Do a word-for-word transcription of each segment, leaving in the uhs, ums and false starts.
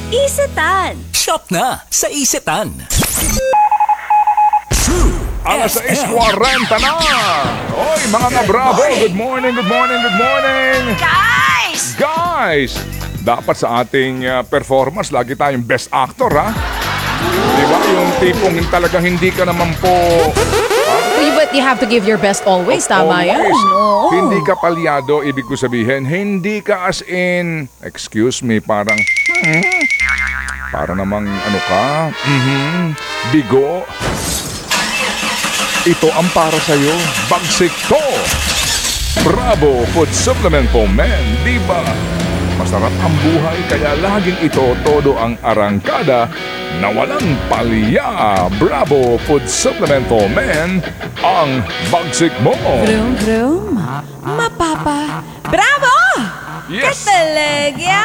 Isetan. Shop na sa Isetan. Alas sais kwarenta na! Oy, mga ka-bravo! Good morning, good morning, good morning! Guys! Guys! Dapat sa ating uh, performance, lagi tayong best actor, ha? Di ba? Yung tipong talagang hindi ka naman po... Well, but you have to give your best always, Of tama yan. always. No. Hindi ka palyado, ibig ko sabihin, hindi ka as in, excuse me, parang, hmm, para namang ano ka, mm-hmm, bigo. Ito ang para sa'yo, bagsik to. Bravo Food Supplement po, men, di ba? Masarap ang buhay, kaya laging ito todo ang arangkada na walang palya. Bravo Food Supplement po, men, ang bagsik mo. Vroom, vroom. Mapapa. Bravo! Yes! Katalegya!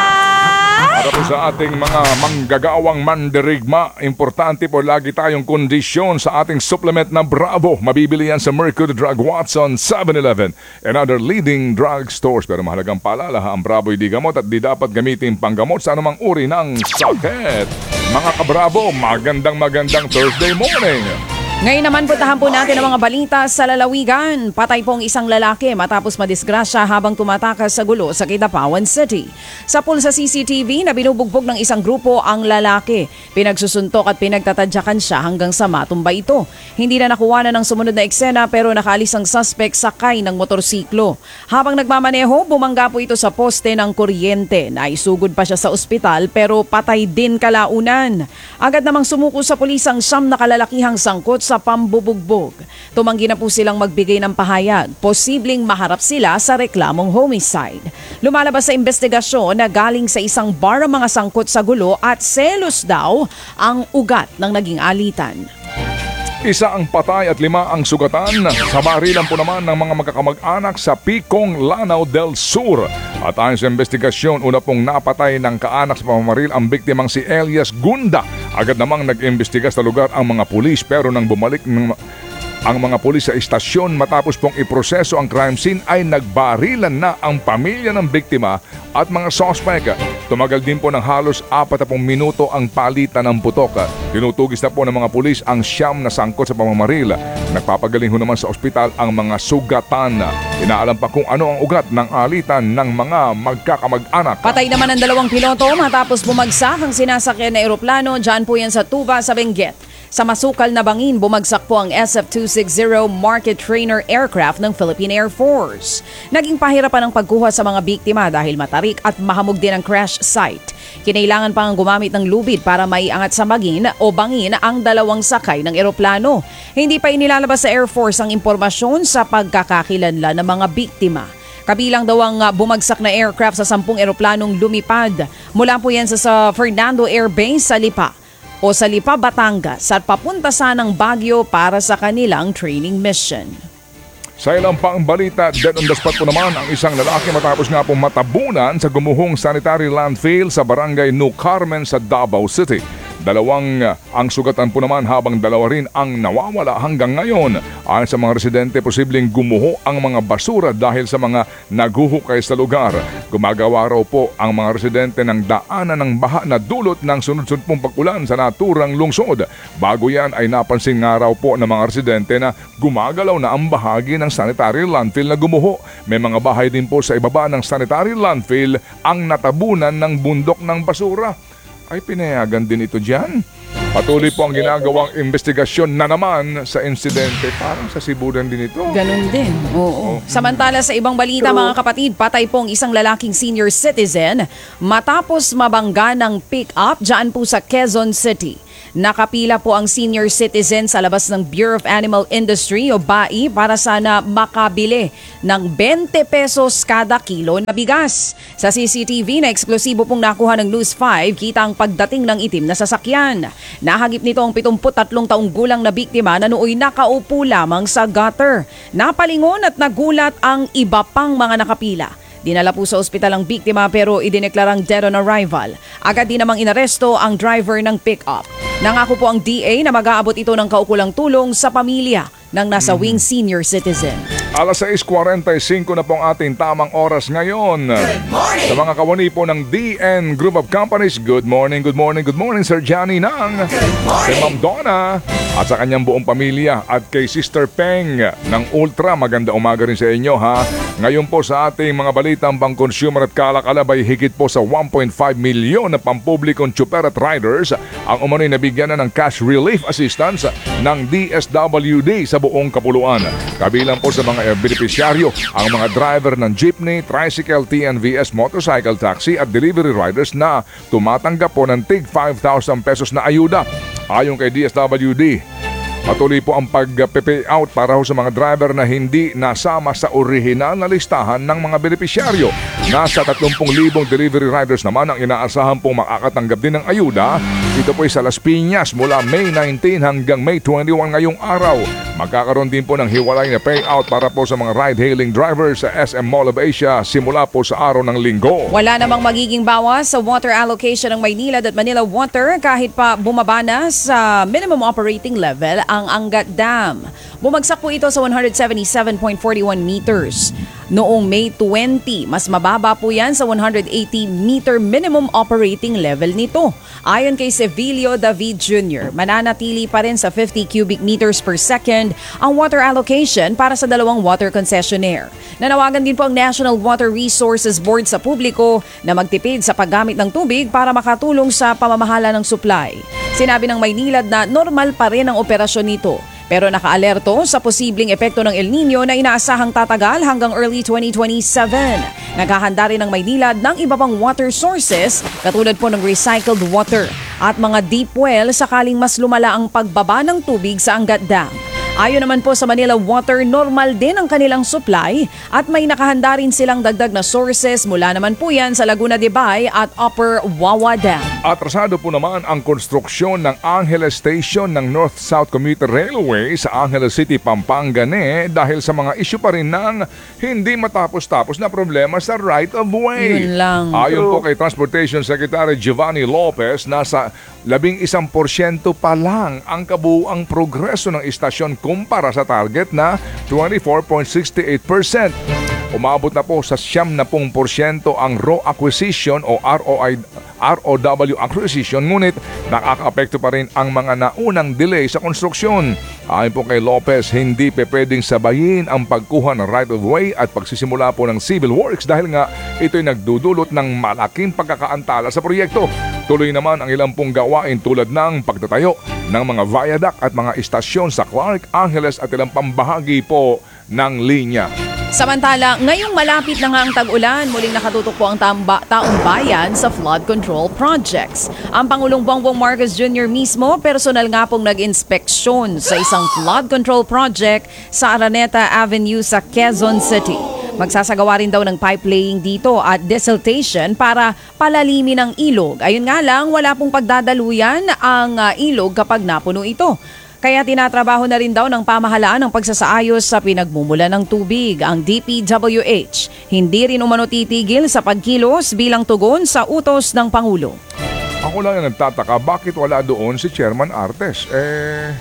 Para po sa ating mga manggagawang mandirigma, importante po lagi tayong kondisyon sa ating supplement na Bravo. Mabibili yan sa Mercury Drug, Watson, seven eleven, and other leading drug stores. Pero mahalagang paalala, ang Bravo hindi gamot at di dapat gamitin panggamot sa anumang uri ng sakit. Mga ka-Bravo, magandang magandang Thursday morning. Ngayon naman puntahan po natin ang mga balita sa lalawigan. Patay pong isang lalaki matapos madisgrasya habang tumatakas sa gulo sa Kidapawan City. Sa pool sa C C T V na binubugbog ng isang grupo ang lalaki. Pinagsusuntok at pinagtatadyakan siya hanggang sa matumba ito. Hindi na nakuha na ng sumunod na eksena pero nakaalis ang suspect sakay ng motorsiklo. Habang nagmamaneho, bumangga po ito sa poste ng kuryente. Naisugod pa siya sa ospital pero patay din kalaunan. Agad namang sumuko sa pulis ang siyam na kalalakihang sangkot sa pambubugbog. Tumanggi na po silang magbigay ng pahayag. Posibleng maharap sila sa reklamong homicide. Lumalabas sa investigasyon na galing sa isang bar ang mga sangkot sa gulo at selos daw ang ugat ng naging alitan. Isa ang patay at lima ang sugatan sa barilan po naman ng mga magkakamag-anak sa Picong, Lanao del Sur. At ayon sa investigasyon, una pong napatay ng kaanak sa pamamaril ang biktimang si Elias Gunda. Agad namang nag-imbestiga sa lugar ang mga pulis pero nang bumalik ng ang mga pulis sa istasyon matapos pong iproseso ang crime scene ay nagbarilan na ang pamilya ng biktima at mga sospek. Tumagal din po ng halos apat na pong minuto ang palitan ng putok. Tinutugis na po ng mga pulis ang siyam na sangkot sa pamamaril. Nagpapagaling ho naman sa ospital ang mga sugatan. Inaalam pa kung ano ang ugat ng alitan ng mga magkakamag-anak. Patay naman ang dalawang piloto matapos bumagsak ang sinasakyan na eroplano. Diyan po yan sa Tuba sa Benguet. Sa masukal na bangin, bumagsak po ang S F two sixty Market Trainer aircraft ng Philippine Air Force. Naging pahirapan ang pagkuha sa mga biktima dahil matarik at mahamog din ang crash site. Kinailangan pa ang gumamit ng lubid para maiangat sa bangin o bangin ang dalawang sakay ng eroplano. Hindi pa inilalabas sa Air Force ang impormasyon sa pagkakakilanlan ng mga biktima. Kabilang daw ang bumagsak na aircraft sa sampung eroplanong lumipad. Mula po yan sa, sa Fernando Air Base sa Lipa o sa Lipa, Batangas at papunta sanang Baguio para sa kanilang training mission. Sa ilang pang balita, dead on the spot po naman ang isang lalaki matapos nga pong matabunan sa gumuhong sanitary landfill sa barangay New Carmen sa Davao City. Dalawang uh, ang sugatan po naman habang dalawa rin ang nawawala hanggang ngayon. Ayon sa mga residente, posibleng gumuho ang mga basura dahil sa mga naguhukay sa lugar. Gumagawa raw po ang mga residente ng daanan ng baha na dulot ng sunod-sunod pong pag-ulan sa naturang lungsod. Bago yan ay napansin nga raw po ng mga residente na gumagalaw na ang bahagi ng sanitary landfill na gumuho. May mga bahay din po sa ibaba ng sanitary landfill ang natabunan ng bundok ng basura. Ay pinayagan din ito dyan. Patuloy po ang ginagawang investigasyon na naman sa insidente. Parang sa Cebu din ito. Ganun din, oo. Oh. Samantala sa ibang balita mga kapatid, patay pong isang lalaking senior citizen matapos mabangga ng pick-up dyan po sa Quezon City. Nakapila po ang senior citizen sa labas ng Bureau of Animal Industry o B A I para sana makabili ng twenty pesos kada kilo na bigas. Sa C C T V na eksklusibo pong nakuha ng News five, kita ang pagdating ng itim na sasakyan. Nahagip nito ang pitungputatlong taong gulang na biktima na nooy nakaupo lamang sa gutter. Napalingon at nagulat ang iba pang mga nakapila. Dinala po sa ospital ang biktima pero idineklarang dead on arrival. Agad din namang inaresto ang driver ng pick-up. Nangako po ang D A na mag-aabot ito ng kaukulang tulong sa pamilya ng nasawing senior citizen. Alas sais kuwarenta y singko na po ang ating tamang oras ngayon. Sa mga kawani po ng D N Group of Companies, good morning, good morning, good morning Sir Johnny Nang, kay Ma'am Donna at sa kanyang buong pamilya at kay Sister Peng ng Ultra. Maganda umaga rin sa inyo ha. Ngayon po sa ating mga balitang pang consumer at kalakalabay, higit po sa one point five milyon na pampublikong tsuper at riders ang umano'y nabigyan na ng cash relief assistance ng D S W D sa buong kapuluan. Kabilang po sa mga benepisyaryo ang mga driver ng jeepney, tricycle, T N V S, motorcycle, taxi at delivery riders na tumatanggap po ng tig five thousand pesos na ayuda. Ayon kay D S W D, patuloy po ang pag-pay out para sa mga driver na hindi nasama sa orihinal na listahan ng mga benepisyaryo. Nasa thirty thousand delivery riders naman ang inaasahan pong makakatanggap din ng ayuda. Ito po ay sa Las Piñas mula May nineteen hanggang May twenty-one ngayong araw. Magkakaroon din po ng hiwalay na payout para po sa mga ride-hailing drivers sa S M Mall of Asia simula po sa araw ng linggo. Wala namang magiging bawas sa water allocation ng Maynilad at Manila Water kahit pa bumaba na sa minimum operating level ang Angat Dam. Bumagsak po ito sa one seventy-seven point four one meters. Noong May twentieth, mas mababa po yan sa one eighty meter minimum operating level nito. Ayon kay Sevilio David Junior, mananatili pa rin sa fifty cubic meters per second ang water allocation para sa dalawang water concessionaire. Nanawagan din po ang National Water Resources Board sa publiko na magtipid sa paggamit ng tubig para makatulong sa pamamahala ng supply. Sinabi ng Maynilad na normal pa rin ang operasyon nito, pero nakaalerto sa posibleng epekto ng El Nino na inaasahang tatagal hanggang early twenty twenty-seven. Naghahanda rin ng Maynilad ng iba pang water sources katulad po ng recycled water at mga deep well sakaling mas lumala ang pagbaba ng tubig sa Angat Dam. Ayon naman po sa Manila Water, normal din ang kanilang supply at may nakahanda rin silang dagdag na sources mula naman po yan sa Laguna de Bay at Upper Wawa Dam. Atrasado po naman ang konstruksyon ng Angeles Station ng North-South Commuter Railway sa Angeles City, Pampanga dahil sa mga isyu pa rin ng hindi matapos-tapos na problema sa right-of-way. Yun lang. Ayon po kay Transportation Secretary Giovanni Lopez, nasa labing isang porsyento pa lang ang kabuuang progreso ng istasyon kumpara sa target na twenty-four point six eight percent. Umabot na po sa siyam na pung porsyento ang raw acquisition o R O I, R O W acquisition, ngunit nakakaapekto pa rin ang mga naunang delay sa konstruksyon. Ayon po kay Lopez, hindi pe pwedeng sabayin ang pagkuha ng right-of-way at pagsisimula po ng civil works dahil nga ito'y nagdudulot ng malaking pagkakaantala sa proyekto. Tuloy naman ang ilang pong gawain tulad ng pagtatayo ng mga viaduct at mga istasyon sa Clark, Angeles at ilang pambahagi po ng linya. Samantala, ngayong malapit na nga ang tag-ulan, muling nakatutok po ang tamba, taong bayan sa flood control projects. Ang Pangulong Bongbong Marcos Junior mismo, personal nga pong nag-inspeksyon sa isang flood control project sa Araneta Avenue sa Quezon City. Magsasagawa rin daw ng pipe laying dito at desiltation para palalimin ang ilog. Ayun nga lang, wala pong pagdadaluyan ang uh, ilog kapag napuno ito. Kaya tinatrabaho na rin daw ng pamahalaan ang pagsasaayos sa pinagmumula ng tubig. Ang D P W H hindi rin umano titigil sa pagkilos bilang tugon sa utos ng Pangulo. Ako lang yung nagtataka, bakit wala doon si Chairman Artes? Eh,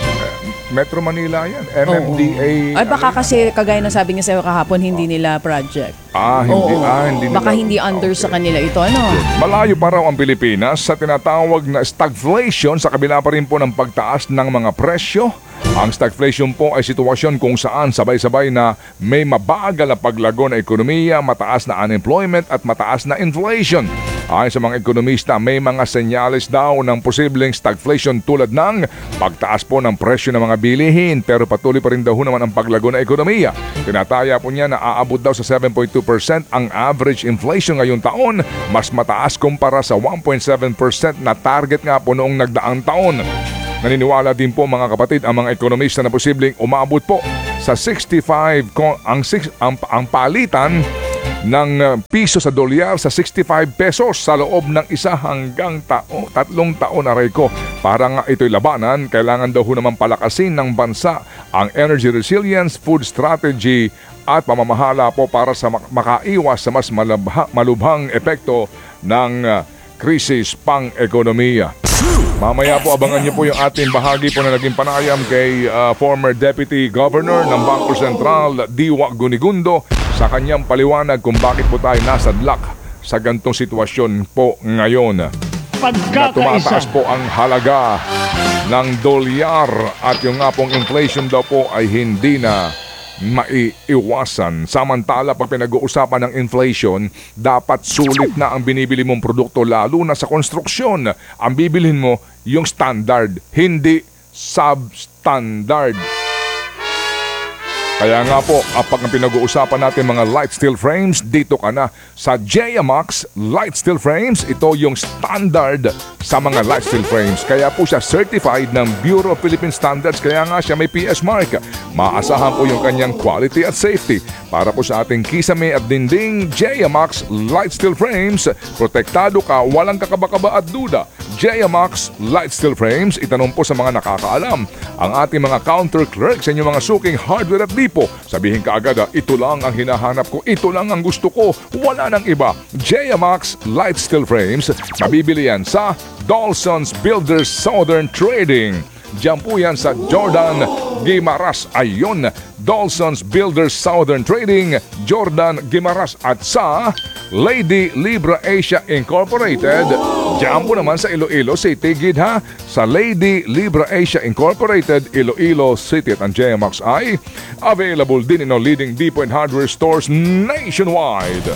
Metro Manila yan, M M D A. Oo. Ay baka kasi kagaya na sabi niya sa'yo kahapon, hindi nila project. Ah, hindi, Oo. ah, hindi Baka nila- hindi under Okay. sa kanila ito, ano? Malayo pa raw ang Pilipinas sa tinatawag na stagflation sa kabila pa rin po ng pagtaas ng mga presyo. Ang stagflation po ay sitwasyon kung saan sabay-sabay na may mabagal na paglago na ekonomiya, mataas na unemployment at mataas na inflation. Ayon sa mga ekonomista, may mga senyales daw ng posibleng stagflation tulad ng pagtaas po ng presyo ng mga bilihin pero patuloy pa rin daw naman ang paglago na ekonomiya. Tinataya po niya na aabot daw sa seven point two percent ang average inflation ngayong taon, mas mataas kumpara sa one point seven percent na target nga po noong nagdaang taon. Naniniwala din po mga kapatid ang mga ekonomista na posibleng umabot po sa sixty-five ko- ang, six, ang, ang palitan ng uh, piso sa dolyar sa sixty-five pesos sa loob ng isa hanggang tao, tatlong taon aray ko. Para nga ito'y labanan, kailangan daw ho naman palakasin ng bansa ang energy resilience, food strategy at pamamahala po para sa mak- makaiwas sa mas malabha, malubhang epekto ng uh, krisis pang-ekonomiya. True Mamaya po abangan niyo po yung ating bahagi po na naging panayam kay uh, former Deputy Governor ng Bangko Sentral, Diwa Gunigundo, sa kanyang paliwanag kung bakit po tayo nasadlak sa gantong sitwasyon po ngayon. Na tumataas po ang halaga ng dolyar at yung nga pong inflation daw po ay hindi na maiiwasan. Samantala, pag pinag-uusapan ng inflation, dapat sulit na ang binibili mong produkto, lalo na sa konstruksyon. Ang bibilhin mo, yung standard, hindi substandard. Kaya nga po, kapag ang pinag-uusapan natin mga light steel frames, dito ka na sa J M X Light Steel Frames. Ito yung standard sa mga light steel frames. Kaya po siya certified ng Bureau of Philippine Standards. Kaya nga siya may P S mark. Maasahan po yung kanyang quality at safety. Para po sa ating kisame at dinding, J M X Light Steel Frames. Protektado ka, walang kakaba-kaba at duda. J M X Light Steel Frames, itanong po sa mga nakakaalam. Ang ating mga counter clerk sa inyong mga suking hardware at lipo. Sabihin ka agad, ah, ito lang ang hinahanap ko, ito lang ang gusto ko, wala nang iba. J M X Light Steel Frames, mabibili yan sa Dawson's Builders Southern Trading. Diyan po yan sa Jordan Guimaras. Ayon, Dawson's Builders Southern Trading, Jordan Guimaras, at sa Lady Libra Asia Incorporated. Diyan po naman sa Iloilo City, gid ha. Sa Lady Libra Asia Incorporated, Iloilo City. At ang J M X ay available din in all leading depot and hardware stores nationwide.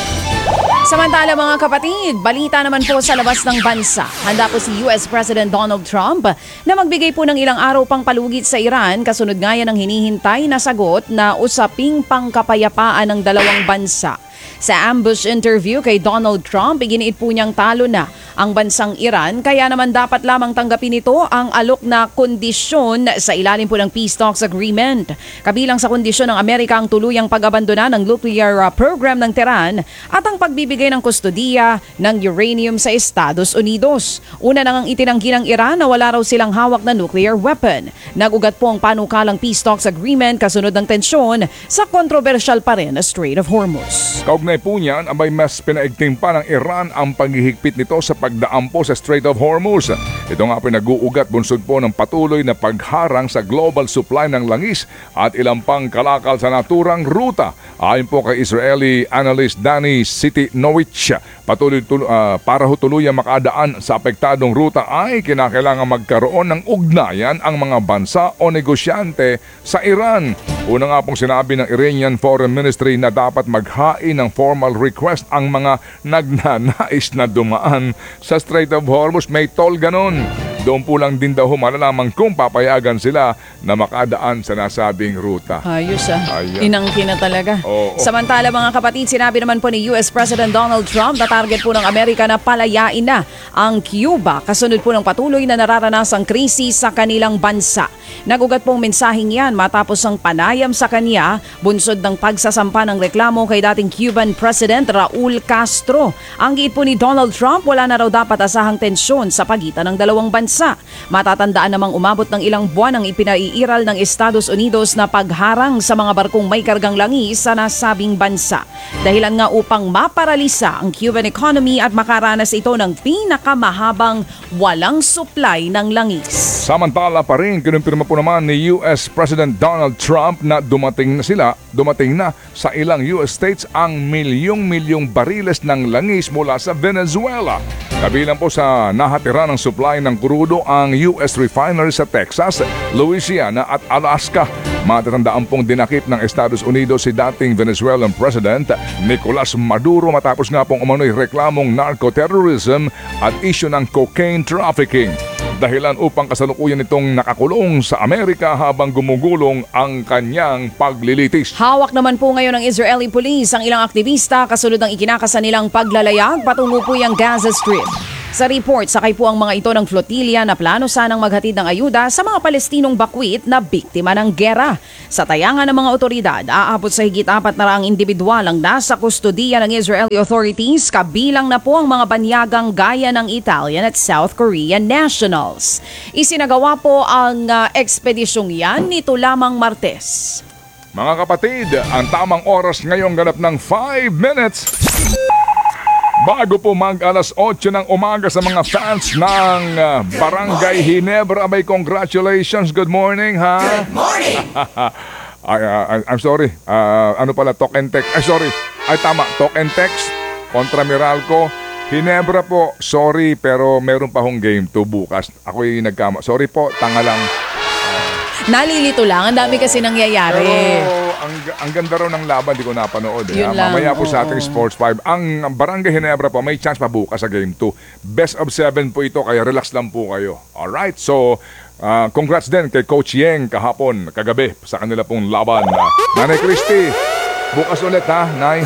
Samantala mga kapatid, balita naman po sa labas ng bansa. Handa po si U S President Donald Trump na magbigay po ng ilang araw pang palugit sa Iran kasunod nga yan ang hinihintay na sagot na usaping pangkapayapaan ng dalawang bansa. Sa ambush interview kay Donald Trump, iginiit po niyang talo na ang bansang Iran, kaya naman dapat lamang tanggapin ito ang alok na kondisyon sa ilalim po ng Peace Talks Agreement. Kabilang sa kondisyon ng Amerika ang tuluyang pag-abandona ng nuclear program ng Tehran at ang pagbibigay ng kustodiya ng uranium sa Estados Unidos. Una nang itinanggi ng Iran na wala raw silang hawak na nuclear weapon. Nagugat po ang panukalang Peace Talks Agreement kasunod ng tensyon sa kontrobersyal pa rin na Strait of Hormuz. Kaugnay po niyan, abay mas pinaigting pa ng Iran ang paghihigpit nito sa pagdaan po sa Strait of Hormuz. Ito nga pinag-uugat bunsod po ng patuloy na pagharang sa global supply ng langis at ilang pang kalakal sa naturang ruta. Ayon po kay Israeli analyst Danny Sitinovich, patuloy tul- uh, para tuluyang makadaan sa apektadong ruta ay kinakailangan magkaroon ng ugnayan ang mga bansa o negosyante sa Iran. Una nga pong sinabi ng Iranian Foreign Ministry na dapat maghain ng formal request ang mga nagnanais na dumaan sa Strait of Hormuz. May toll ganon. Doon po lang din daw malalaman kung papayagan sila na makadaan sa nasabing ruta. Ayos ah. Ayan. Inangkin na talaga. Oo. Samantala mga kapatid, sinabi naman po ni U S President Donald Trump na target po ng Amerika na palayain na ang Cuba kasunod po ng patuloy na nararanasang krisis sa kanilang bansa. Nagugat pong mensaheng yan matapos ang panayam sa kanya bunsod ng pagsasampa ng reklamo kay dating Cuban President Raul Castro. Ang giit po ni Donald Trump, wala na raw dapat asahang tensyon sa pagitan ng dalawang bansa. Matatandaan namang umabot ng ilang buwan ang ipinaiiral ng Estados Unidos na pagharang sa mga barkong may kargang langis sa nasabing bansa. Dahilan nga upang maparalisa ang Cuban economy at makaranas ito ng pinakamahabang walang supply ng langis. Samantala pa rin, kinumpirma po naman ni U S President Donald Trump na dumating na sila, dumating na sa ilang U S states ang milyong-milyong bariles ng langis mula sa Venezuela. Kabilang po sa nahatira ng supply ng krudo ang U S refinery sa Texas, Louisiana at Alaska. Matatandaan pong dinakip ng Estados Unidos si dating Venezuelan President Nicolas Maduro matapos nga pong umano'y reklamong narco-terrorism at issue ng cocaine trafficking. Dahilan upang kasalukuyan itong nakakulong sa Amerika habang gumugulong ang kanyang paglilitis. Hawak naman po ngayon ng Israeli police ang ilang aktivista kasunod ng ikinakasa nilang paglalayag patungo po yung Gaza Strip. Sa report, sakay po ang mga ito ng flotilya na plano sanang maghatid ng ayuda sa mga Palestinong bakwit na biktima ng gera. Sa tayangan ng mga otoridad, aabot sa higit apat na raang individual ang nasa kustodiya ng Israeli authorities, kabilang na po ang mga banyagang gaya ng Italian at South Korean nationals. Isinagawa po ang uh, ekspedisyong yan nito lamang Martes. Mga kapatid, ang tamang oras ngayong ganap ng five minutes. Bago po mag alas otso ng umaga sa mga fans ng uh, Barangay Ginebra, abay congratulations, good morning ha. Good morning. I, uh, I'm sorry, uh, ano pala, talk and text, ay sorry, ay tama, talk and text kontra Meralco. Ginebra po, sorry pero meron pa hong game to bukas. Ako'y nagkama, sorry po, tanga lang. Nalilito lang. Ang dami kasi nangyayari. Pero ang, ang ganda raw ng laban, di ko napanood. Eh. Yun lang, Mamaya po sa oo. ating Sports five. Ang Barangay Ginebra po, may chance pa bukas sa Game two. Best of seven po ito, kaya relax lang po kayo. Alright, so uh, congrats din kay Coach Yeng kahapon, kagabi, sa kanila pong laban. Uh, Nanay Christy, bukas ulit ha, Nay.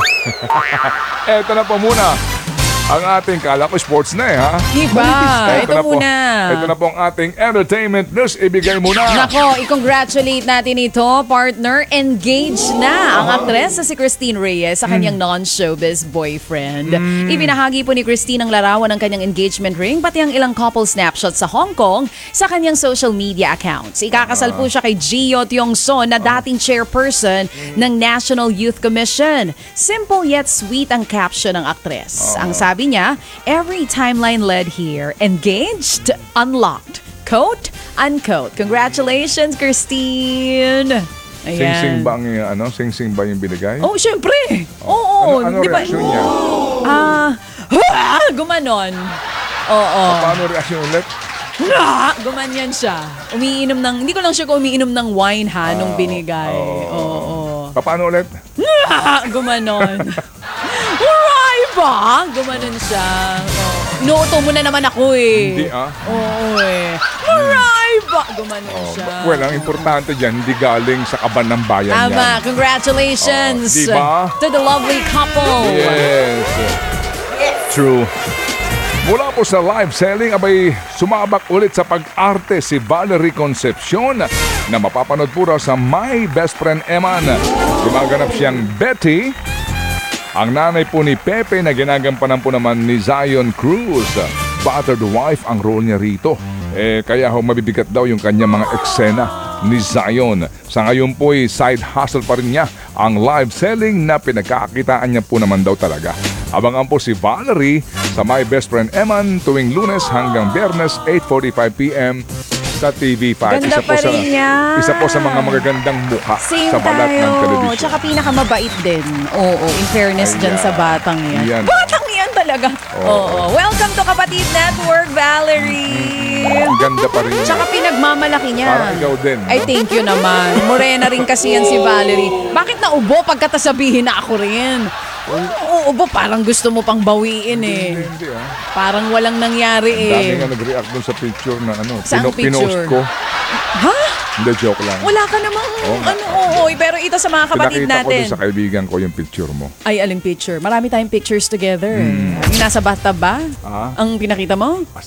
Eto na po muna. Ang ating, kala ko sports na eh ha. Diba? Ito na po, muna. Ito na po ang ating entertainment news. Ibigay mo na. Nako, i-congratulate natin ito, partner. Engaged na ang aktres na si Christine Reyes sa kanyang non-showbiz boyfriend. Ibinahagi po ni Christine ang larawan ng kanyang engagement ring, pati ang ilang couple snapshots sa Hong Kong sa kanyang social media accounts. Ikakasal po siya kay Gio Tiongson na dating chairperson ng National Youth Commission. Simple yet sweet ang caption ng aktres. Ang sabi niya, every timeline led here, engaged, unlocked, quote, unquote. Congratulations, Christine! Ayan. Sing-sing ba ang uh, ano? Sing-sing ba yung binigay? Oh, syempre! Oo, Ano, ano di ba? reaksyon niya? Ah, ah, gumanon. Oo. Paano reaksyon ulit? Ah, gumanyan siya. Umiinom ng, hindi ko lang siya kung umiinom ng wine ha, nung binigay. Oo. Paano ulit? Ah, gumanon. Uray ba? Gumanon siya. Oh. Inuuto mo na naman ako eh. Hindi ah. Oo eh. Uray ba? Gumanon Oh, siya. well, ang importante dyan, hindi galing sa kaban ng bayan yan. Tama. Congratulations Oh, diba? to the lovely couple. Yes. True. Mula po sa live selling, abay sumabak ulit sa pag-arte si Valerie Concepcion na mapapanood po raw sa My Best Friend Eman. Gumaganap siyang Betty, ang nanay po ni Pepe na ginagampanan po naman ni Zion Cruz. Battered wife ang role niya rito. Eh, kaya ho mabibigat daw yung kanyang mga eksena ni Zion. Sa ngayon po ay side hustle pa rin niya ang live selling na pinagkakakitaan niya po naman daw talaga. Abangan po si Valerie sa My Best Friend Eman tuwing Lunes hanggang Biyernes eight forty-five p.m. sa T V five. Ganda isa po pa sa, rin niya. Isa po sa mga magagandang mukha Same sa balat tayo. ng telebisyon. Tsaka pinakamabait din. Oo, in fairness dyan sa batang yan. Yan. Batang yan talaga. Oo. Welcome to Kapatid Network, Valerie. Ang ganda pa rin niya. Tsaka pinagmamalaki niya. Parang ikaw din. Ay, thank you naman. Morena rin kasi yan si Valerie. Bakit naubo pagkatasabihin na ako rin? Oo, ubo, parang gusto mo pang bawiin eh. Hindi, hindi ah. Parang walang nangyari Ang dami eh. nga nag-react dun sa picture na ano. Saang pino- Pinost picture? ko. Ha? Hindi, joke lang. Wala ka namang Oo nga. ano, oo. Pero ito sa mga kapatid Pinakita ko natin. dun sa kaibigan ko yung picture mo. Ay, aling picture. Marami tayong pictures together. Yung nasa bathtub ba? Ah? Ang pinakita mo? As-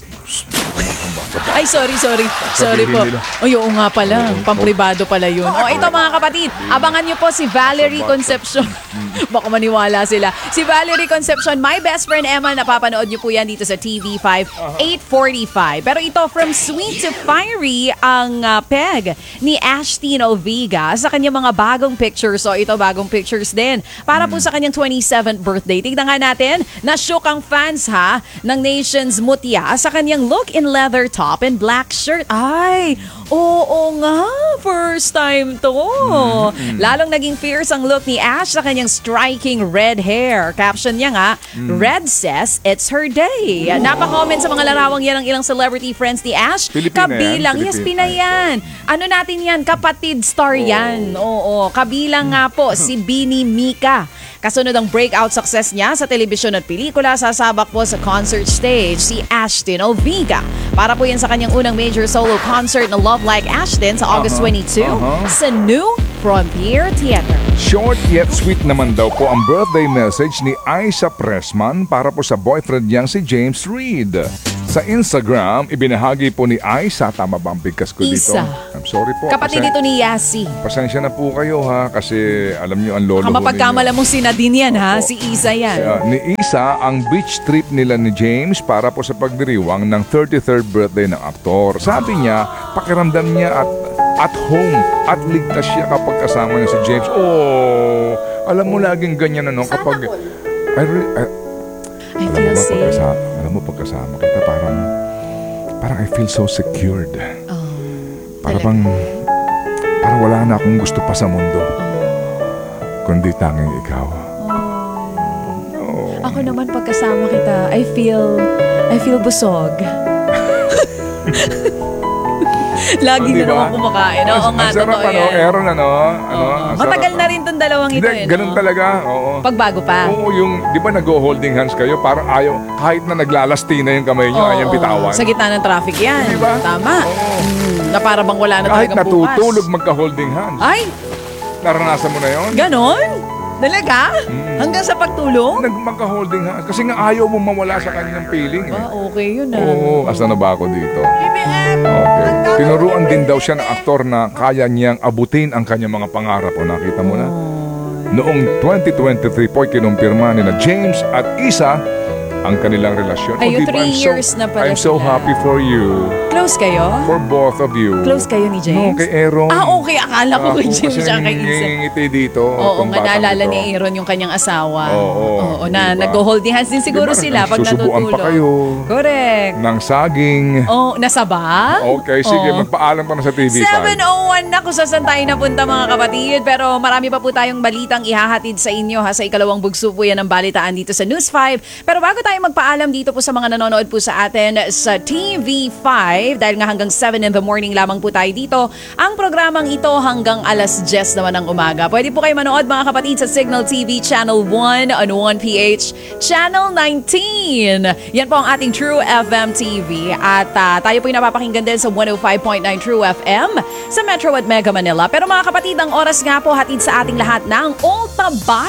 Ay, sorry, sorry. Sorry po. Sabihin nila. Ay, oo nga pala. Pampribado pala yun. O, ito mga kapatid. Abangan nyo po si Valerie Concepcion. Baka maniwala sila. Si Valerie Concepcion, My Best Friend Emma. Napapanood nyo po yan dito sa T V five, eight forty-five. Pero ito, from sweet to fiery, ang uh, peg ni Ashtin Olviga sa kanyang mga bagong pictures. So, ito, bagong pictures din. Para po sa kanyang twenty-seventh birthday. Tignan nga natin, na-shook ang fans ha ng Nation's Mutya sa kanyang look in leather top and black shirt. Ay, oo nga. First time to. Lalong naging fierce ang look ni Ash sa kanyang striking red hair. Caption niya nga, Red says it's her day. Napa-comment sa mga larawang yan ng ilang celebrity friends ni Ash. Pilipina yan? Kabilang, yes, Pilipina. Pinay yan. Ano natin yan? Kapatid star yan. Oo, kabilang nga po si Bini Mika. Kasunod ang breakout success niya sa telebisyon at pelikula, sasabak po sa concert stage si Ashtin Olviga. Para po yan sa kanyang unang major solo concert na Love Like Ashtin sa August twenty-second uh-huh. sa New Frontier Theater. Short yet sweet naman daw po ang birthday message ni Aisha Pressman para po sa boyfriend niyang si James Reid. Sa Instagram, ibinahagi po ni Aisha, tama ba ang bigkas ko dito? Isa. I'm sorry po. Kapatid Pasen- dito ni Yasi. Pasensya na po kayo ha, kasi alam niyo ang lolo Baka ho mapagkamala ninyo. mong sinadin yan ha, Opo. si Isa yan. Kaya, ni Isa ang beach trip nila ni James para po sa pagdiriwang ng thirty-third birthday ng aktor. Sabi niya, pakiramdam niya at at home at ligtas siya kapag kasama niya si James. Oh, alam mo laging ganyan ano kapag I, re- I, Ay, I Alam feel mo, safe. pagkasama, alam mo, pagkasama kita, parang, parang I feel so secured. Oh, Parang, talaga. bang, parang wala na akong gusto pa sa mundo. Kundi tanging ikaw. Oh. Ako naman pagkasama kita, I feel, I feel busog. Lagi Oh, na diba? naman kumakain. Oo Ang nga, sarap, totoo ano, yan. Aaron, ano, ano, Oo. ang Matagal sarap. na rin tong dalawang ito. Hindi, eh, ganun no? talaga, oo. Pagbago pa. Oo, yung, di ba nag-holding hands kayo, parang ayaw, kahit na naglalasti na yung kamay nyo, Oo, ayaw bitawan. Sa gitna ng traffic yan. Diba? Tama. Oo. Mm, na para bang wala na Kahit talagang bukas. natutulog magka-holding hands. Ay, Naranasan mo na yon? ganon? Talaga? Mm. Hanggang sa pagtulog? Nag magka-holding hands. Kasi nga ayaw mo mawala sa kanyang feeling. Eh. Ba, okay yun ah. Oo, asa na ba ako dito? Okay. Tinuruan din daw siya ng aktor na kaya niyang abutin ang kanyang mga pangarap. O nakita mo na? Noong twenty twenty-three po, kinumpirma ni na James at Isa ang kanilang relasyon. Ayun, O, di ba, three I'm so- years na pala I'm so sila. happy for you. Close kayo? For both of you. Close kayo ni James? No, kay Aaron. Ah, okay. Akala ko kay Ako James kasi siya kay Isa. ngingiti dito. Oo, itong nga batang naalala ito. ni Aaron yung kanyang asawa. Oo, Oo, na diba? nag-holding hands din siguro Diba, sila pag nagsusubuan natutulog. pa kayo. Correct. Ng saging. Oh, nasa ba? Okay, sige, Oo. magpaalam pa na sa T V five. seven oh one na kung saan tayo napunta mga kapatid. Pero marami pa po tayong balitang ihahatid sa inyo ha. Sa ikalawang bugso po yan ng balitaan dito sa News five. Pero bago tayo magpaalam dito po sa mga nanonood po sa atin sa T V five, dahil nga hanggang seven in the morning lamang po tayo dito, ang programang ito hanggang alas diyes naman ng umaga. Pwede po kayo manood mga kapatid sa Signal T V Channel one on one P H, Channel nineteen. Yan po ang ating True F M T V. At ah, tayo po yung napapakinggan din sa one oh five point nine True F M sa Metro at Mega Manila. Pero mga kapatid, ang oras nga po hatid sa ating lahat ng Ulta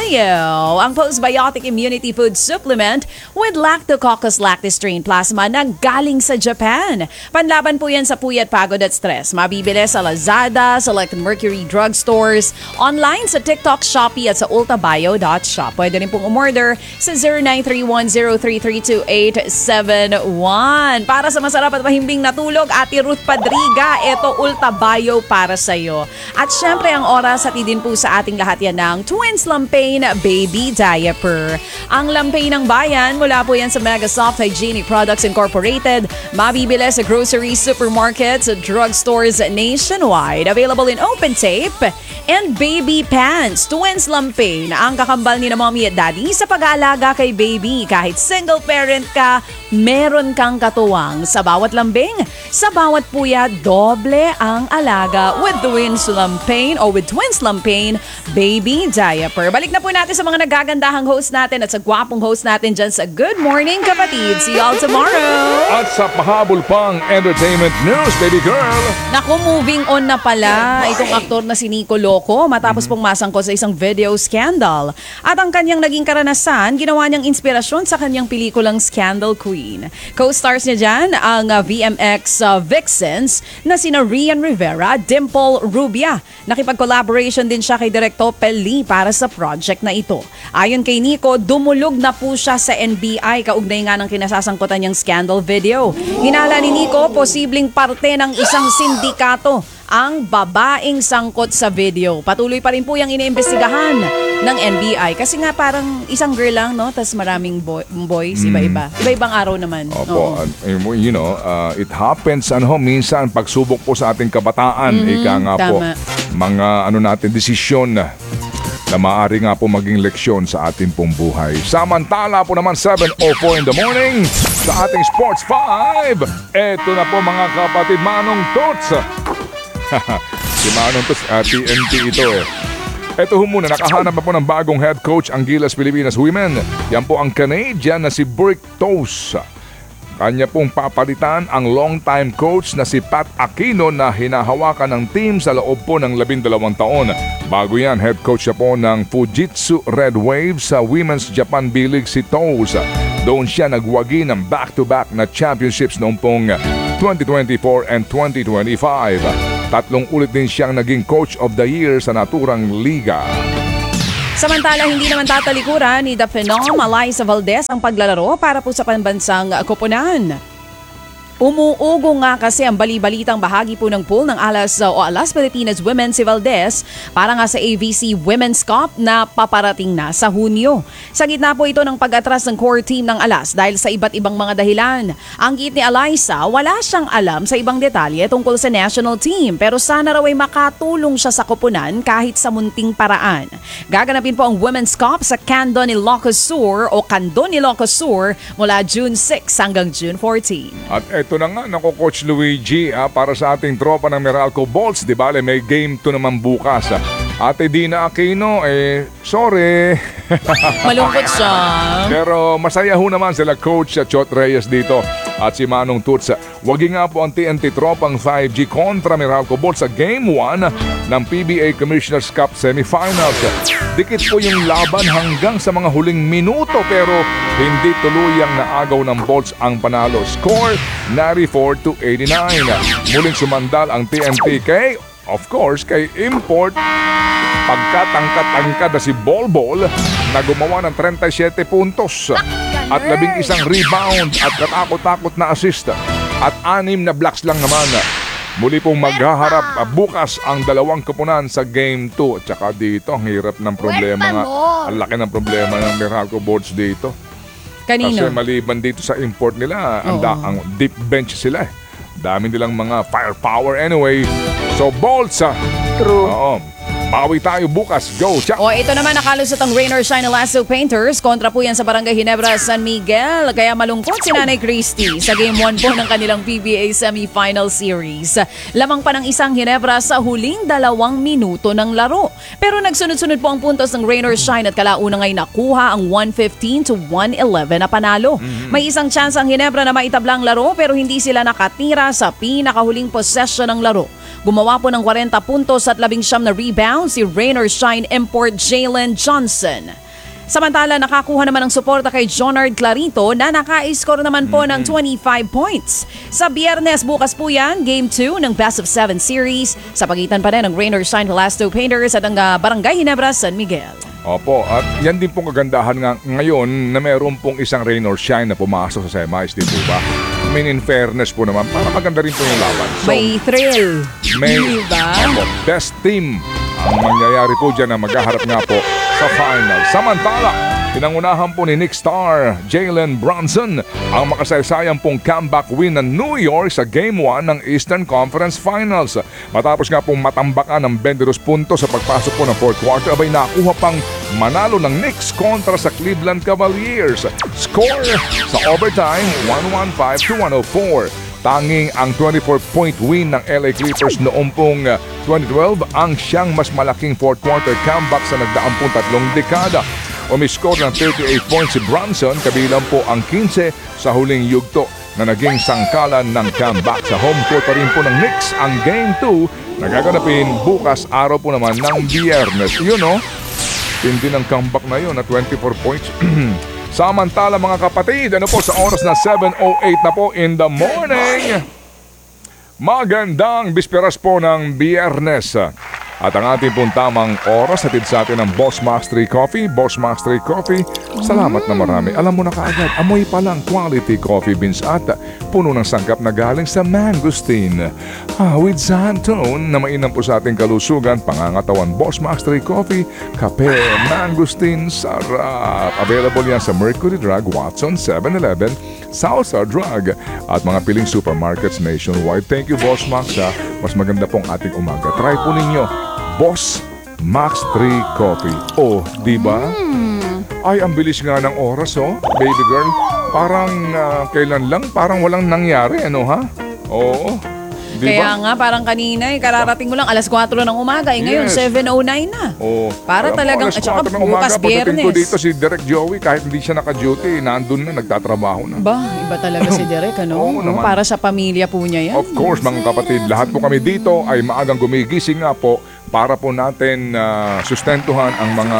Bio, ang postbiotic immunity food supplement with Lactococcus lactis strain plasma na galing sa Japan. Panlaban po yan sa puyat, pagod at stress. Mabibili sa Lazada, Select Mercury drugstores, online sa TikTok, Shopee at sa ultabio dot shop. Pwede rin pong umorder sa zero nine three one zero three three two eight seven one. Para sa masarap at mahimbing na tulog, Ate Ruth Padriga, ito Ulta Bio para sa'yo. At syempre ang oras, hati din po sa ating lahat yan ng Twins Lampain Baby Diaper. Ang Lampain ng bayan, mula po yan sa Mega Soft Hygienic Products Incorporated. Mabibili sa groceries, supermarkets, drugstores nationwide. Available in open tape and baby pants. Twins Lampain, ang kakambal ni na mommy at daddy sa pag-aalaga kay baby. Kahit single parent ka, meron kang katuwang. Sa bawat lambing, sa bawat puya, doble ang alaga with Twins Lampain o with Twins Lampain Baby Diaper. Balik na po natin sa mga nagagandahang host natin at sa gwapong host natin dyan sa Good Morning Kapatid. See y'all tomorrow! At sa pahabol pang entertainment news, baby girl. Naku, moving on na pala itong aktor na si Nico Loco matapos pong masangkot sa isang video scandal. At ang kanyang naging karanasan, ginawa niyang inspirasyon sa kanyang pelikulang Scandal Queen. Co-stars niya dyan ang uh, V M X uh, Vixens na sina Rian Rivera, Dimple Rubia. Nakipag-collaboration din siya kay Director Pelli para sa project na ito. Ayon kay Nico, dumulog na po siya sa N B I kaugnay nga ng kinasasangkutan niyang scandal video. Hinala ni Nico, posibleng parte ng isang sindikato ang babaeng sangkot sa video. Patuloy pa rin po yung iniimbestigahan ng N B I. Kasi nga parang isang girl lang, no? Tapos maraming boy, boys, iba-iba. Iba-ibang araw naman. Opo, Oo. uh, you know, uh, it happens, ano, minsan pagsubok po sa ating kabataan, ika nga po, tama. mga ano natin, desisyon na na maaari nga po maging leksyon sa ating pong buhay. Samantala po naman seven oh four in the morning sa ating Sports five. Eto na po mga kapatid, Manong Tots. Si Manong Tots, uh, T N T ito eh. Eto ho muna, nakahanap pa po ng bagong head coach ang Gilas Pilipinas Women. Yan po ang Canadian na si Burke Toes. Kanya pong papalitan ang long-time coach na si Pat Aquino na hinahawakan ng team sa loob po ng labindalawang taon. Bago yan, head coach siya po ng Fujitsu Red Waves sa Women's Japan B-League si Toes. Doon siya nagwagi ng back-to-back na championships noong pong twenty twenty-four and twenty twenty-five. Tatlong ulit din siyang naging coach of the year sa naturang liga. Samantala, hindi naman tatalikuran ni The Phenom Eliza Valdez ang paglalaro para po sa pambansang koponan. Umuugo nga kasi ang bali-balitang bahagi po ng pool ng Alas uh, o Alas Pilipinas Women si Valdez para nga sa A V C Women's Cup na paparating na sa Hunyo. Sa gitna po ito ng pag-atras ng core team ng Alas dahil sa iba't ibang mga dahilan. Ang git ni Eliza, wala siyang alam sa ibang detalye tungkol sa national team pero sana raw ay makatulong siya sa koponan kahit sa munting paraan. Gaganapin po ang Women's Cup sa Candon, Ilocos Sur o Candon, Ilocos Sur mula June six hanggang June fourteen. At ito na nga, nako Coach Luigi, ah, para sa ating tropa ng Meralco Bolts, di ba? May game to naman bukas. Ah. Ate Dina Aquino, eh, sorry. Malungkot siya. Pero masaya ho naman sila Coach Chot Reyes dito at si Manong Tuts. Wagi nga po ang T N T Tropang five G kontra Meralco Bolts sa Game one ng P B A Commissioner's Cup Semifinals. Dikit po yung laban hanggang sa mga huling minuto pero hindi tuluyang naagaw ng Bolts ang panalo. Score ninety-four to eighty-nine. Muling sumandal ang T N T kay, of course, kay Import pagkatangkat-angkad na si Bolbol na gumawa ng thirty-seven puntos at labing isang rebound at katakot-takot na assist at anim na blocks lang naman. Muli pong maghaharap uh, bukas ang dalawang koponan sa Game two. At saka dito, ang hirap ng problema nga. Ang laki ng problema ng Meralco Boards dito. Kanino? Kasi maliban dito sa import nila, ang, da- ang deep bench sila. Dami nilang mga firepower anyway. So, Bolts, ah. True. Oo. Bawi tayo bukas. Go, Chuck! O ito naman nakalusot ang Rain or Shine Lasso Painters. Kontra po yan sa Barangay Ginebra, San Miguel. Kaya malungkot si Nanay Christy sa Game one po ng kanilang P B A Semi-Final Series. Lamang pa ng isang Ginebra sa huling dalawang minuto ng laro. Pero nagsunod-sunod po ang puntos ng Rain or Shine at kalauna ngay nakuha ang one fifteen to one eleven na panalo. Mm-hmm. May isang chance ang Ginebra na maitablang laro pero hindi sila nakatira sa pinakahuling possession ng laro. Gumawa po ng forty puntos at labing siyam na rebound si Rain or Shine import Jalen Johnson. Samantala, nakakuha naman ng suporta kay Jonard Clarito na naka-score naman po ng twenty-five points. Sa Biyernes, bukas po yan, Game two ng Best of seven Series sa pagitan pa rin ng Rain or Shine Velasco Painters at ang uh, Barangay Ginebra, San Miguel. Opo, at yan din pong kagandahan nga ngayon na meron pong isang Rain or Shine na pumasok sa semis, di po ba? I mean, in fairness po naman, para maganda rin po yung laban. So, may thrill. May diba? Opo, best team ang mangyayari po dyan na maghaharap nga po sa final. Samantala, pinangunahan po ni Nick Star, Jalen Brunson ang makasaysayang pong comeback win ng New York sa Game one ng Eastern Conference Finals. Matapos nga pong matambakan ng twenty-two puntos sa pagpasok po ng fourth quarter, abay nakuha pang manalo ng Knicks kontra sa Cleveland Cavaliers. Score sa overtime, one fifteen to one oh four. Tanging ang twenty-four point win ng L A Clippers noong pong twenty twelve ang siyang mas malaking fourth quarter comeback sa nagdaang pong tatlong dekada. Umiscore ng thirty-eight points si Brunson, kabilang po ang fifteen sa huling yugto na naging sangkalan ng comeback. Sa home court pa rin po ng Knicks ang Game two na gaganapin bukas araw po naman ng Biyernes. Yun o, hindi ng comeback na yun na twenty-four points. Samantala mga kapatid, ano po sa oras na seven oh eight na po in the morning. Magandang bisperas po ng Biyernes. At ang ating pong tamang oras, hatid sa atin ng Boss Max three Coffee. Boss Max three Coffee, salamat na marami. Alam mo na kaagad, amoy pa lang quality coffee beans at puno ng sangkap na galing sa mangosteen. Ah, with Zantone na mainam po sa ating kalusugan, pangangatawan. Boss Max three Coffee, kape, mangosteen, sarap. Available yan sa Mercury Drug, Watson, seven eleven, Southstar Drug at mga piling supermarkets nationwide. Thank you, Boss Max. Ha? Mas maganda pong ating umaga. Try po ninyo Boss Max three Coffee. Oh, di ba? Mm. Ay, ang bilis nga ng oras, oh. Baby girl, parang uh, kailan lang, parang walang nangyari, ano ha? Oo. Di Kaya ba? nga, parang kanina, eh, kararating mo lang, alas four ng umaga. Eh, ngayon, Yes. seven oh nine na. Oh. Para Alam mo, talagang, alas at saka kwatro ng bukas umaga, pagdating ko Biyernes. dito si Direk Joey, kahit hindi siya naka-duty, nandun na, nagtatrabaho na. Ba, iba talaga si Derek, ano? Oo naman. Para sa pamilya po niya yan. Of course, mga kapatid, lahat po kami dito ay maagang gumigising nga po para po natin uh, sustentuhan ang mga...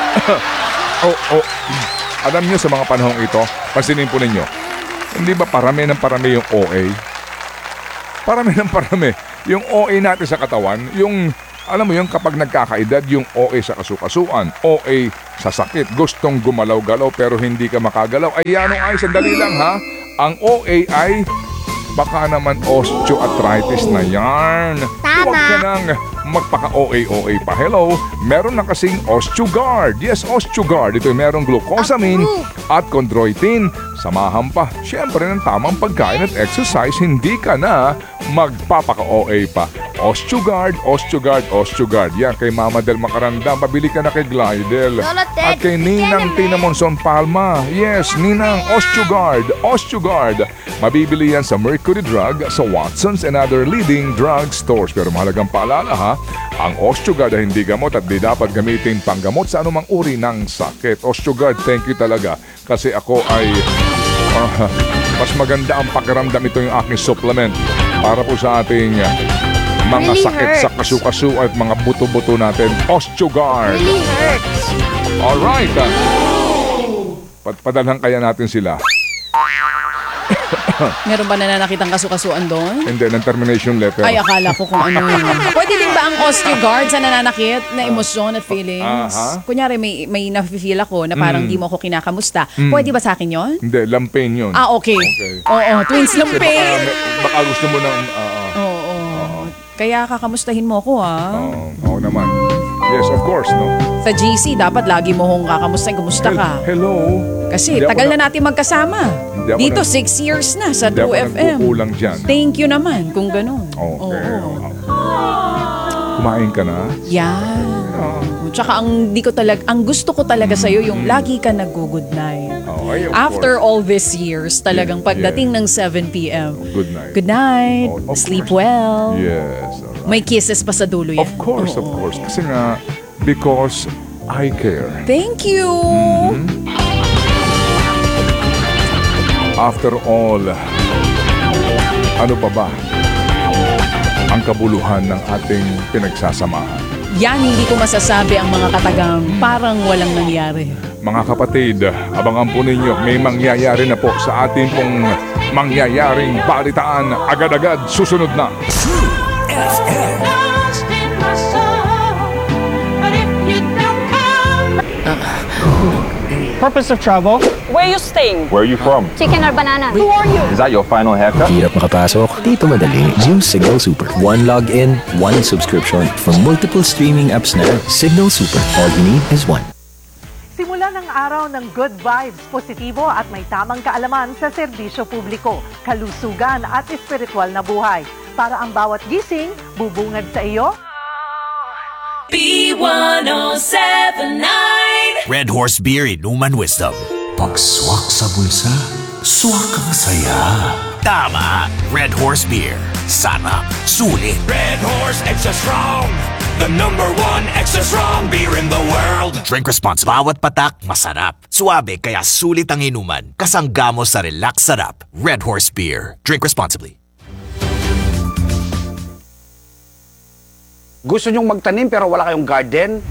oh, oh. Alam niyo sa mga panahong ito, pansinin po ninyo, hindi ba parami ng parami yung O A? Parami ng parami. Yung O A natin sa katawan, yung... Alam mo yung kapag nagkakaedad, yung O A sa kasukasuan, O A sa sakit, gustong gumalaw-galaw pero hindi ka makagalaw. Ay, ano ay, sandali lang ha. Ang O A ay Baka naman osteoarthritis na yan. Tama. Huwag ka nang magpaka-O A O A pa. Hello, meron na kasing OsteoGuard. Yes, OsteoGuard. Ito merong glucosamine at chondroitin. Samahan pa, syempre ng tamang pagkain at exercise, hindi ka na magpapaka-O A pa. OsteoGuard, OsteoGuard, OsteoGuard. Yan, kay Mama Del Macarandam, pabili ka na kay Glidel. Lolo Ted, At kay Ninang Ted Tina Monson Palma. Yes, Ninang, OsteoGuard, OsteoGuard. Mabibili yan sa Mercury Drug, sa Watson's and other leading drug stores. Pero mahalagang paalala ha, ang OsteoGuard ay hindi gamot at di dapat gamitin panggamot sa anumang uri ng sakit. OsteoGuard, thank you talaga. Kasi ako ay uh, mas maganda ang pakiramdam, ito yung aking supplement para po sa ating uh, mga Really sakit sa hurts. kasu-kasu at mga buto-buto natin. OsteoGuard. Really hurts. Alright. Uh, pad- padalhan kaya natin sila. Meron ba nananakitang kasukasuan doon? And then, ang termination letter. Ay, akala ko kung ano yun. Pwede din ba ang OsteoGuard sa nananakit na emosyon at feelings? Aha. Kunyari, may, may nafe-feel ako na parang di mo ako kinakamusta. Pwede ba sa akin yon? Hindi, lampain yun. Ah, okay. Okay. Oo, twins Kasi baka, lampain. baka gusto mo ng... Uh, Oo. Kaya kakamustahin mo ako, ha? Oo, oo naman. Yes, of course, no? Sa G C, dapat lagi mo kong kakamustahin. Kumusta ka? Hello? Kasi Hindi ako tagal na- na natin magkasama. Hindi ako Dito, na- six years na sa Hindi ako True F M. nagkukulang dyan. Thank you naman kung ganun. Okay. Oo. Kumain ka na? Yan. Tsaka ang di ko talaga, ang gusto ko talaga sa'yo yung lagi ka nag-good night. Okay, of After course. all these years, talagang Yeah, pagdating yeah. ng seven p.m. Good night. Good night. Oh, of Sleep course. well. Yes. alright. May kisses pa sa dulo yan. Of course, of Oo. course. Kasi nga, because I care. Thank you. Mm-hmm. After all, ano pa ba ang kabuluhan ng ating pinagsasamahan? Yan, hindi ko masasabi ang mga katagang parang walang nangyari. Mga kapatid, abangan po ninyo, may mangyayari na po sa ating pong mangyayaring balitaan. Agad-agad, susunod na. F M. Purpose of travel? Where you staying? Where are you from? Chicken or banana? Who are you? Is that your final haircut? Hirap makapasok. Dito madali. Use Signal Super. One login, one subscription. From multiple streaming apps na. Signal Super. All you need is one. Simula ng araw ng good vibes, positibo at may tamang kaalaman sa serbisyo publiko, kalusugan at espiritual na buhay. Para ang bawat gising, bubungad sa iyo. B one oh seven nine Red Horse Beer Inuman Wisdom. Pagswak sa bulsa, swak ang saya. Tama! Red Horse Beer. Sarap. Sulit. Red Horse Extra Strong, the number one extra strong beer in the world. Drink responsibly. Bawat patak, masarap. Suabe kaya sulit ang inuman. Kasangga mo sa relax sarap. Red Horse Beer. Drink responsibly. Gusto nyong magtanim pero wala kayong garden?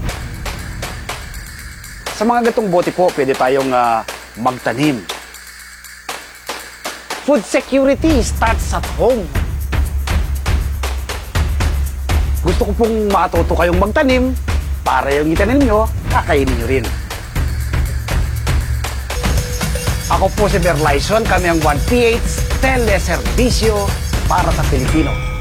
Sa mga gatong bote po, pwede tayong ah, magtanim. Food security starts at home. Gusto ko pong matuto kayong magtanim para yung itanim nyo, kakainin nyo rin. Ako po si Berlyson, kami ang one P H Teleservisyo para sa Pilipino.